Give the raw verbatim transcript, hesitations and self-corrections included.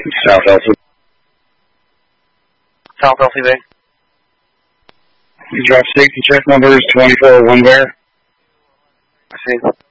South Elsie. South Elsie Bay. Drop safety check number is twenty-four one Bear. I see.